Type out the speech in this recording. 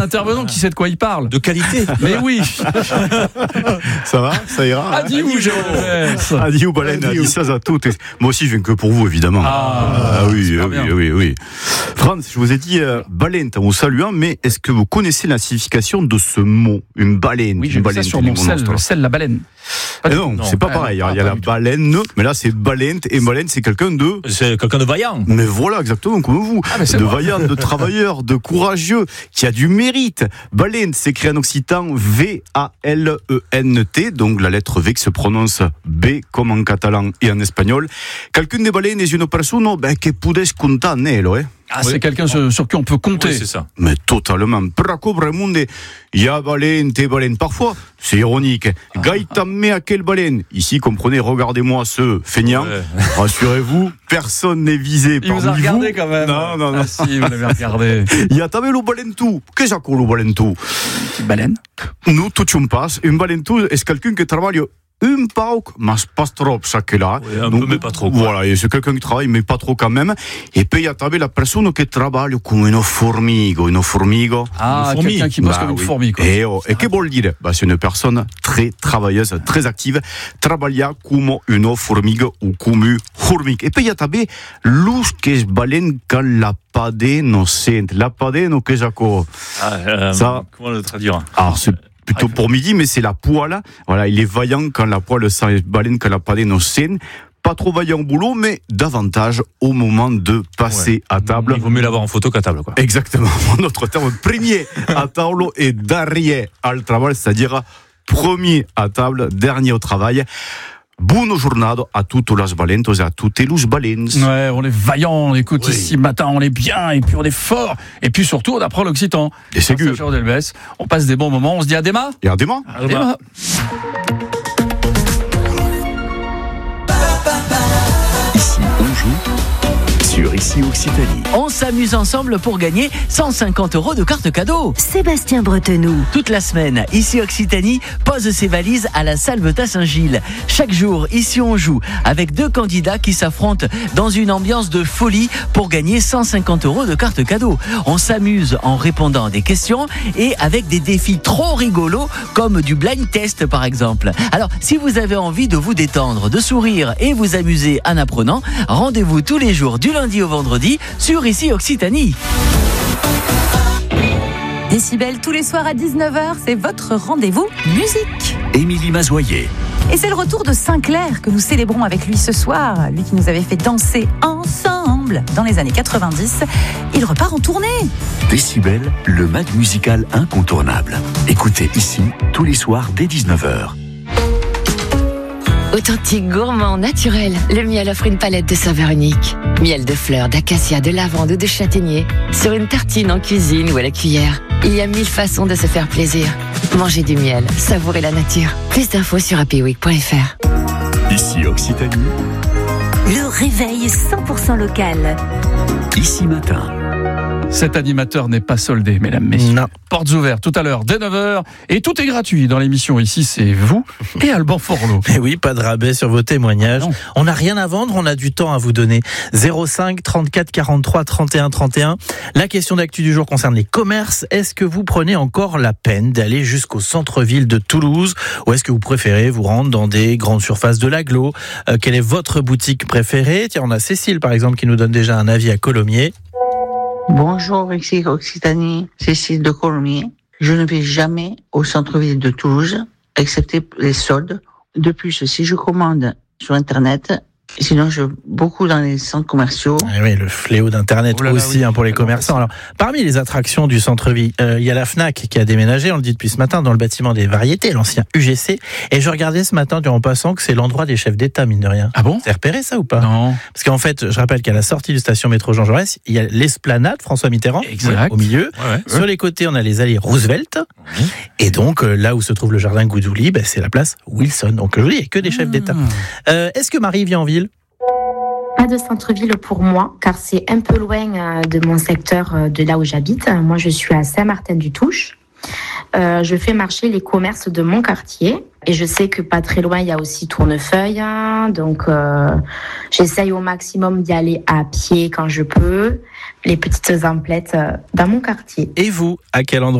intervenant qui sait de quoi il parle. De qualité. Mais oui. Ça va? Ça ira? Adieu, Jérôme. Adieu, baleine. Adieu à toutes. Moi aussi, je viens que pour vous, évidemment. Oui. Franz, je vous ai dit baleine en vous saluant, mais est-ce que vous connaissez la signification de ce mot? Une baleine. Oui, j'ai vu ça sur mon sel, la baleine. Non, c'est pas pareil. Il y a la baleine, mais là, c'est baleine. Et baleine, c'est quelqu'un de... C'est quelqu'un de vaillant. Mais voilà, exactement, comme vous. De vaillant, de travailleur, de courageux, qui a du mérite. Baleine, c'est écrit en occitan V-A-L-E-N-T, donc la lettre V qui se prononce B comme en catalan et en espagnol. Quelqu'un de baleine est une personne qui pudes comptar en elle, c'est quelqu'un sur qui on peut compter. Oui, c'est ça. Mais totalement. Praco Bremunde, il y a baleine, t'es baleine. Parfois, c'est ironique. Gaïtamé à quelle baleine? Ici, comprenez, regardez-moi ce feignant. Ouais. Rassurez-vous, personne n'est visé par vous. Il vous a regardé quand même. Non. Ah si, vous l'avez regardé. Il y a tamé le baleine tout. Qu'est-ce que le baleine tout? Une baleine? Nous, tout un passe. Une baleine tout, est-ce quelqu'un qui travaille un peu, mais pas trop, ça que là. Oui, un peu, mais pas trop. Voilà, c'est quelqu'un qui travaille, mais pas trop quand même. Et puis, il y a la personne qui travaille comme une fourmigo. Ah, quelqu'un qui bosse comme une fourmi, quoi. Et qu'est-ce que veut dire? C'est une personne très travailleuse, très active. Travailla comme une fourmigo ou comme une fourmigue. Et puis, il y a l'ous qui est baleine quand la padé no sent. La padé no que j'accorde. Ça. Comment le traduire? Alors, c'est plutôt pour midi, mais c'est la poêle. Voilà, il est vaillant quand la poêle sent baleine, quand la padé no sent. Pas trop vaillant au boulot, mais davantage au moment de passer à table. Il vaut mieux l'avoir en photo qu'à table, quoi. Exactement. Notre terme premier à table et dernier al travail, c'est-à-dire premier à table, dernier au travail. Buona giornata à toutes les balentos et à toutes les baleines. Ouais, on est vaillant, on écoute ici matin, on est bien, et puis on est fort, et puis surtout on apprend l'occitan. Et c'est good. On passe des bons moments, on se dit à demain. Et à demain. Ici, on joue sur Ici Occitanie. On s'amuse ensemble pour gagner 150 € de carte cadeau. Sébastien Bretenoux. Toute la semaine, Ici Occitanie pose ses valises à la Salvetat Saint-Gilles. Chaque jour, ici on joue avec 2 candidats qui s'affrontent dans une ambiance de folie pour gagner 150 € de carte cadeau. On s'amuse en répondant à des questions et avec des défis trop rigolos comme du blind test par exemple. Alors, si vous avez envie de vous détendre, de sourire et vous amuser en apprenant, rendez-vous tous les jours du lundi au vendredi sur Ici Occitanie. Décibel tous les soirs à 19h, c'est votre rendez-vous musique. Émilie Mazoyer. Et c'est le retour de Sinclair que nous célébrons avec lui ce soir. Lui qui nous avait fait danser ensemble dans les années 90. Il repart en tournée. Décibel, le mag musical incontournable. Écoutez ici tous les soirs dès 19h. Authentique, gourmand, naturel, le miel offre une palette de saveurs uniques. Miel de fleurs, d'acacia, de lavande ou de châtaignier. Sur une tartine en cuisine ou à la cuillère. Il y a 1000 façons de se faire plaisir. Mangez du miel, savourez la nature. Plus d'infos sur happyweek.fr. Ici Occitanie. Le réveil 100% local. Ici matin. Cet animateur n'est pas soldé, mesdames, messieurs. Non. Portes ouvertes tout à l'heure, dès 9h. Et tout est gratuit dans l'émission. Ici, c'est vous et Alban Forlot. Mais oui, pas de rabais sur vos témoignages. On n'a rien à vendre, on a du temps à vous donner. 05 34 43 31 31. La question d'actu du jour concerne les commerces. Est-ce que vous prenez encore la peine d'aller jusqu'au centre-ville de Toulouse? Ou est-ce que vous préférez vous rendre dans des grandes surfaces de l'agglo? Quelle est votre boutique préférée? Tiens, on a Cécile, par exemple, qui nous donne déjà un avis à Colomiers. Bonjour, ici Occitanie, Cécile de Colomiers. Je ne vais jamais au centre-ville de Toulouse, excepté les soldes. De plus, si je commande sur Internet, sinon je vais beaucoup dans les centres commerciaux. Oui, le fléau d'Internet aussi pour les commerçants. Alors, parmi les attractions du centre-ville, il y a la Fnac qui a déménagé, on le dit depuis ce matin, dans le bâtiment des variétés, l'ancien UGC. Et je regardais ce matin, en passant, que c'est l'endroit des chefs d'État, mine de rien. Ah bon? T'as repéré ça ou pas? Non. Parce qu'en fait, je rappelle qu'à la sortie du station métro Jean Jaurès, il y a l'esplanade François Mitterrand, au milieu. Ouais. Sur les côtés, on a les allées Roosevelt. Et donc, là où se trouve le jardin Goudouli, c'est la place Wilson. Donc, je vous dis, il n'y a que des chefs d'État. Est-ce que Marie vit en ville? Pas de centre-ville pour moi, car c'est un peu loin de mon secteur, de là où j'habite. Moi, je suis à Saint-Martin-du-Touche. Je fais marcher les commerces de mon quartier. Et je sais que pas très loin, il y a aussi Tournefeuille. Donc, j'essaye au maximum d'y aller à pied quand je peux. Les petites emplettes dans mon quartier. Et vous, à quel endroit